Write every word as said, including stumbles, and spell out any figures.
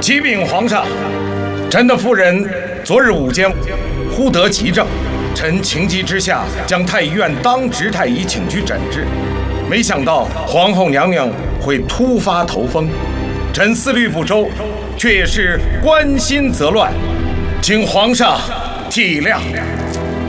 启禀皇上，臣的夫人昨日午间忽得急症，臣情急之下将太医院当值太医请去诊治，没想到皇后娘娘会突发头风，臣思虑不周，却也是关心则乱，请皇上体谅。